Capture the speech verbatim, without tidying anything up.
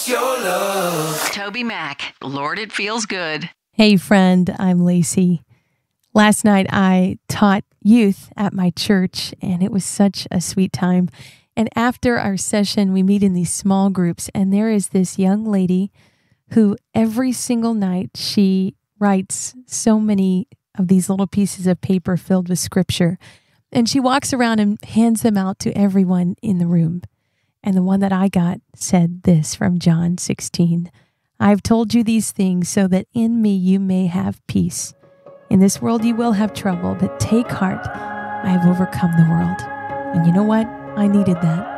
Toby Mac, Lord, it feels good. Hey friend, I'm Lacey. Last night I taught youth at my church and it was such a sweet time. And after our session, we meet in these small groups and there is this young lady who every single night she writes so many of these little pieces of paper filled with scripture. And she walks around and hands them out to everyone in the room. And the one that I got said this from John sixteen. I've told you these things so that in me you may have peace. In this world you will have trouble, but take heart. I have overcome the world. And you know what? I needed that.